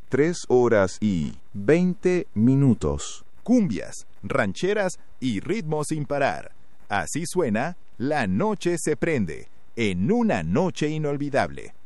3 horas y 20 minutos. Cumbias, rancheras y ritmos sin parar. Así suena La Noche se prende, en una noche inolvidable.